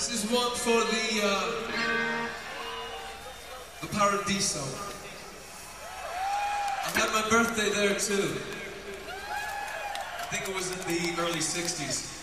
This is one for the Paradiso. I had my birthday there too. I think it was in the early 60s.